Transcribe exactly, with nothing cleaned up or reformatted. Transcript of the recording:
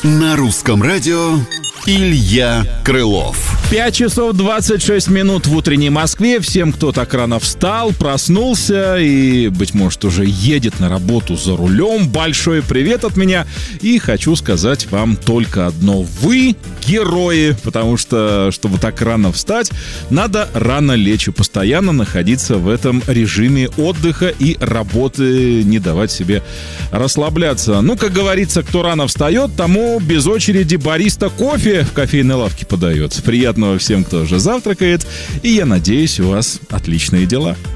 На русском радио Илья Крылов. пять часов двадцать шесть минут в утренней Москве. Всем, кто так рано встал, проснулся и, быть может, уже едет на работу за рулем, большой привет от меня. И хочу сказать вам только одно: вы герои, потому что, чтобы так рано встать, надо рано лечь и постоянно находиться в этом режиме отдыха и работы, не давать себе расслабляться. Ну, как говорится, кто рано встает, тому без очереди бариста кофе в кофейной лавке подает. Приятного всем, кто уже завтракает, и я надеюсь, у вас отличные дела.